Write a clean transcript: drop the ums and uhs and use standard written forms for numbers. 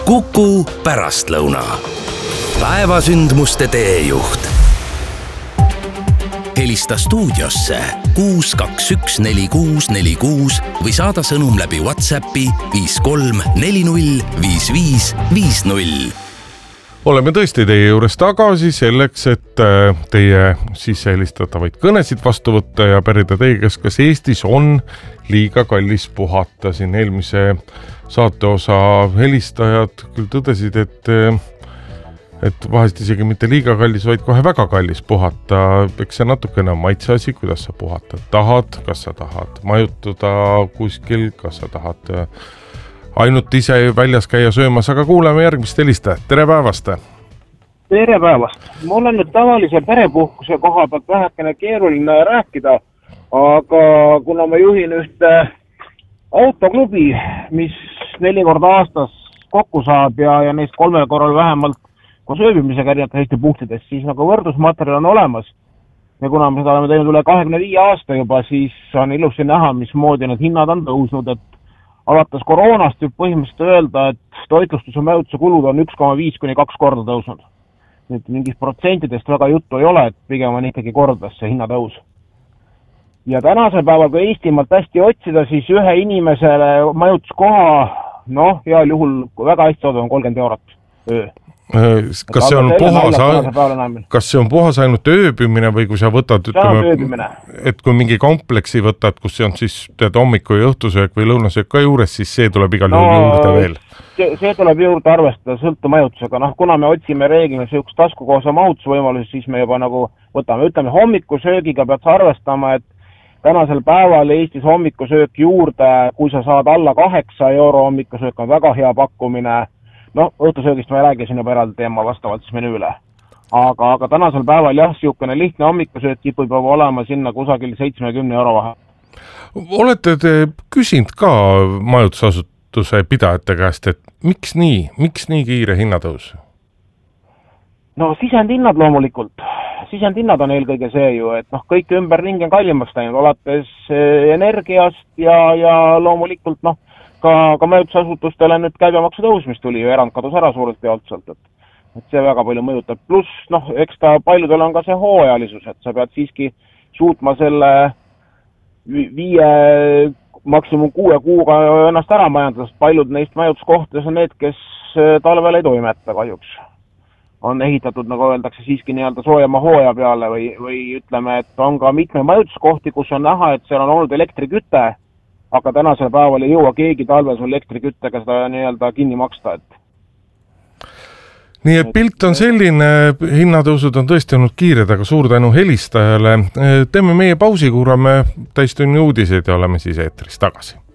Kuku pärastlõuna. Päevasündmuste teejuht. Helista stuudiosse 6214646 või saada sõnum läbi WhatsAppi 53405550. Oleme tõesti teie juures tagasi selleks, et teie sisse helistatavaid kõnesid vastu võtta ja pärida teie käest, kas Eestis on liiga kallis puhata. Siin eelmise saateosa helistajad küll tõdesid, et vahest isegi mitte liiga kallis, vaid kohe väga kallis puhata. Eks see natukene on maitseasi, kuidas sa puhata tahad, kas sa tahad majutuda kuskil, kas sa tahad ainult ise väljas käia söömas, aga kuuleme järgmist helistajat. Tere päevast! Tere päevast! Mul on nüüd tavalise perepuhkuse koha pealt vähekene keeruline rääkida, aga kuna ma juhin ühte autoklubi, mis 4 korda aastas kokku saab ja neist 3 korral vähemalt koos ööbimisega erinevates Eesti punktides, siis nagu võrdusmaterjal on olemas. Ja kuna me seda oleme teinud üle 25 aasta juba, siis on ilusti näha, mismoodi need hinnad on tõusnud, et alates koroonast võib põhimõtteliselt öelda, et toitlustus- ja majutuse kulud on 1,5–2 korda tõusnud. Nüüd mingist protsentidest väga juttu ei ole, et pigem on ikkagi kordades see hinnatõus. Ja tänasel päeval, kui Eestimaalt hästi otsida, siis ühe inimesele majutuskoha, heal juhul väga hästi saada on 30 eurot öö. Kas see on puhas ainult ööbimine või kui sa võtad, et kui mingi kompleksi võtad, kus see on siis hommiku ja õhtusöök või lõunasöök ka juures, siis see tuleb igal juhul juurde veel? See tuleb juurde arvestada sõltu majutusega. Kuna me otsime reeglina sihukest taskukohase majutusvõimalusi, siis me juba nagu ütleme hommikusöögiga pead sa arvestama, et tänasel päeval Eestis hommikusöök juurde, kui sa saad alla 8 euro hommikusöök on väga hea pakkumine. Õhtusöögist ma ei räägi siin juba eraldi teema vastavalt siis menüüle. Aga tänasel päeval sihukene lihtne hommikusöök kipub juba olema sinna kusagil 70 euro vahe. Olete te küsinud ka majutusasutuse pidajate käest, et miks nii kiire hinnatõus? Sisendhinnad loomulikult. Sisendhinnad on eelkõige see ju, et kõik ümberringi on kallimaks läinud, alates energiast ja loomulikult ka majutusasutustele nüüd käibemaksu tõus, mis tuli ju erand kadus ära suurelt pealtselt, et see väga palju mõjutab. Pluss, eks ta paljudel on ka see hooajalisus, et sa pead siiski suutma selle 5, maksimum 6 kuuga ennast ära majandada, sest paljud neist majutuskohtades on need, kes talvel ei toimeta kahjuks. On ehitatud, nagu öeldakse, siiski nii-öelda soojema hooaja peale või ütleme, et on ka mitme majutuskohti, kus on näha, et seal on olnud elektriküte, aga tänasel päeval ei jõua keegi talves elektriküttega seda nii-öelda kinni maksta. Nii et pilt on selline, hinnatõusud on tõesti olnud kiired, aga suur tänu helistajale. Teeme meie pausi, kuulame täistunni uudiseid ja oleme siis eetris tagasi.